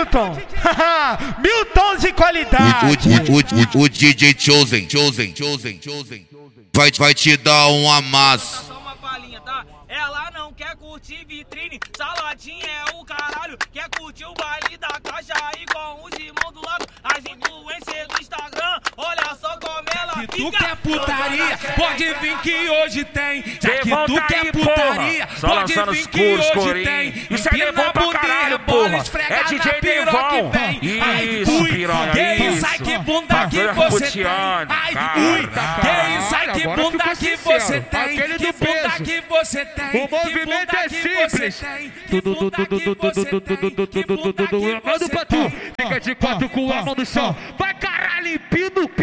Milton. Milton de qualidade. O DJ Chosen vai te dar um amasso. Só uma palhinha, tá? Ela não quer curtir vitrine, saladinha é o caralho. Quer curtir o baile da caixa aí com os irmãos do lado. As influências do Instagram, olha só como ela Se fica. tu quer putaria, pode vir que hoje tem. Já que Devon tu tá quer aí, putaria, porra. Só pode lançando vir os que coros, hoje corinho. tem. Isso é Devon pra caralho, porra. É DJ Devon. Isso, piranha, que isso. ai que bunda que Bagulho você tem. roteando, Ai, caralho. ui, que isso, ai que Agora bunda ficou que sincero. você tem. Aquele Que do bunda peso. que você tem. O movimento é simples. Manda pra tu. Fica de quatro com a mão no chão. Vai caralho, empina o